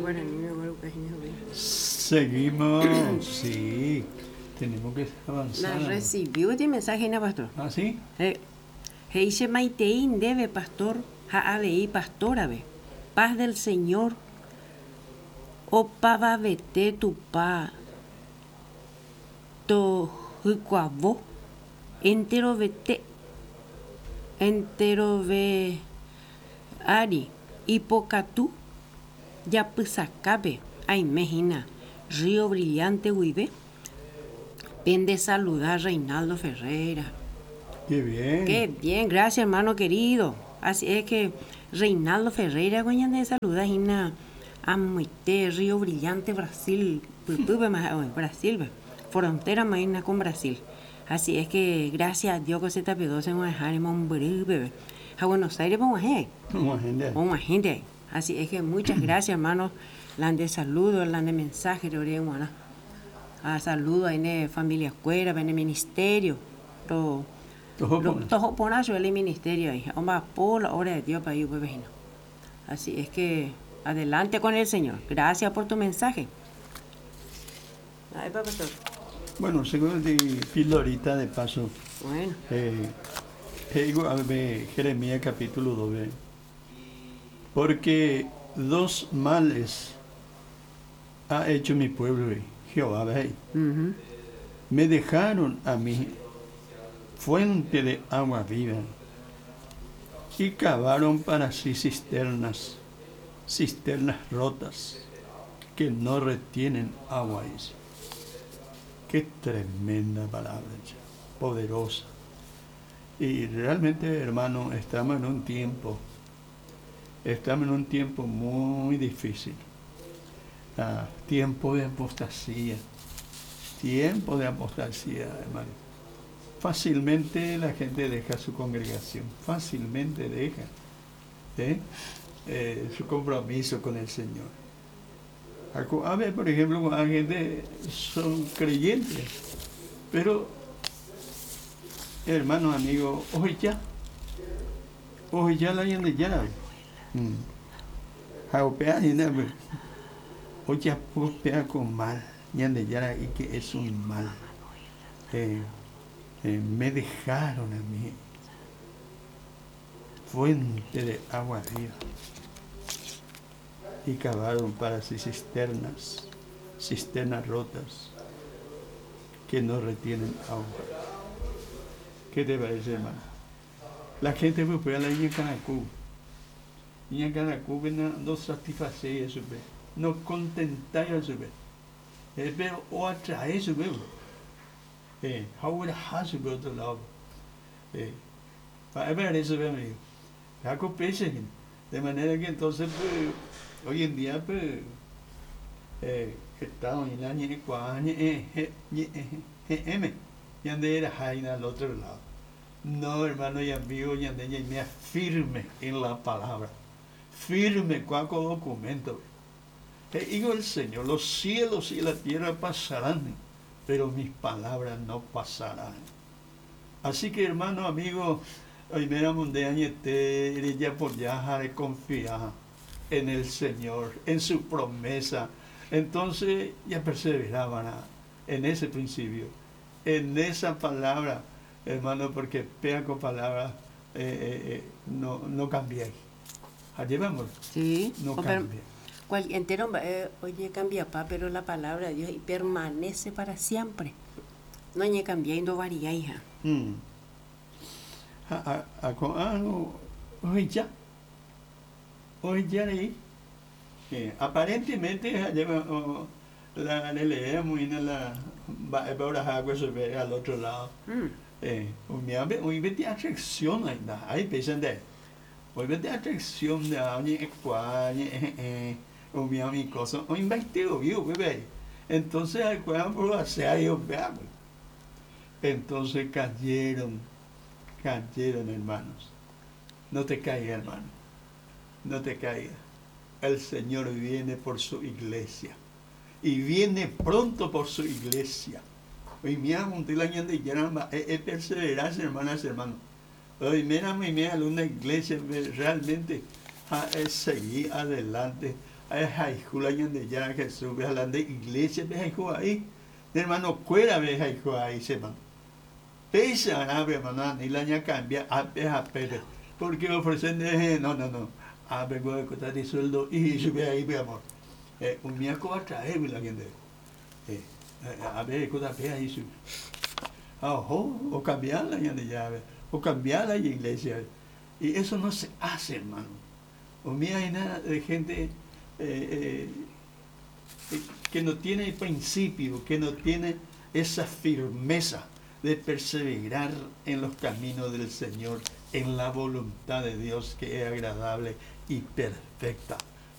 Seguimos, sí, tenemos que avanzar. La recibió este mensaje, ¿no, pastor? ¿Ah, sí? Heiche Maitein debe, pastor, Jaabei, pastora, ve. Paz del Señor. Opa va vete tu pa. To hucuavo. Entero vete. Entero ve. Ari. Hipocatú. Ya pisacabe. Ay, mejina. Río Brillante, Huive. Pende saludar Reinaldo Ferreira. Qué bien. Qué bien, gracias, hermano querido. Así es que Reinaldo Ferreira, goñan de saludar, Gina. Amoite, Río Brillante, Brasil. Brasil, frontera maína con Brasil. Así es que gracias a Dios que se tapedó en Guadalajara, bebé. A Buenos Aires, vamos a gente. Así es que muchas gracias, hermano. Lan de saludos, lan de mensajes, a saludos en la familia escuela, en el ministerio. Todo por el ministerio ahí. Vamos por la obra de Dios para ir, bebé. Así es que adelante con el Señor. Gracias por tu mensaje. Ay, pastor. Bueno, según de pildorita de paso. Bueno. Jeremías capítulo 2. Porque dos males ha hecho mi pueblo, Jehová, ¿ve? Me dejaron a mí fuente de agua viva y cavaron para sí cisternas rotas que no retienen agua. Qué tremenda palabra, poderosa. Y realmente, hermano, estamos en un tiempo muy difícil. Tiempo de apostasía, hermano. Fácilmente la gente deja su congregación, fácilmente deja su compromiso con el Señor. A ver, por ejemplo, la gente son creyentes, pero, hermano, amigo, hoy ya la gente ya, hoy ya pega con mal, y que es un mal. Me dejaron a mí fuente de agua viva y cavaron para sí cisternas rotas que no retienen agua. ¿Qué te parece, hermano? La gente fue a la Iñacanacú no satisface eso, no contentar eso, pero o atrae eso, ahora hace por otro lado. Para ver eso, amigo. De manera que entonces, hoy en día, estamos en la y ande era jaina al otro lado. No, hermano y amigo, y ande ya firme en la palabra. Firme con documento. Digo el Señor, los cielos y la tierra pasarán, pero mis palabras no pasarán. Así que, hermano, amigo, hoy me de añete, ya por ya de confiar en el Señor, en su promesa. Entonces ya perseveraban en ese principio, en esa palabra, hermano, porque pega con palabras, no cambiáis. Allí vamos. Sí. No cambia. Entero, oye, cambia, pero la palabra de Dios y permanece para siempre. No hay que cambiar y no varía, hija. Hoy ya ahí. Aparentemente, la leemos en la agua se al otro lado. Hoy vete atracción ainda. Ahí pensan de. Hoy vete atracción de alguien mi cosa. Hoy investigo, bebé. Entonces, por hacer yo veamos. Entonces cayeron, hermanos. No te caigas, hermano. No te caigas. El Señor viene por su iglesia. Y viene pronto por su iglesia. Hoy mira, monté la ñanda y ya es perseverancia, hermanas, hermanos. Hoy mira, una iglesia realmente es seguir adelante Jaijula yende ya Jesús, ve hablando de iglesia, ve jaijua ahí. Hermano, cuera ve jaijua ahí, se man. Pesa, hermano, ni la ña cambia, a Pepe. Porque ofrecen de, no. Vengo de contar de sueldo y sube ahí, mi amor. Un miaco va a traer, la gente. A ver, cosa fea ahí sube. O cambiar la llave, o cambiar la iglesia. Y eso no se hace, hermano. O mira, hay nada de gente que no tiene principio, que no tiene esa firmeza de perseverar en los caminos del Señor, en la voluntad de Dios que es agradable y perfecta.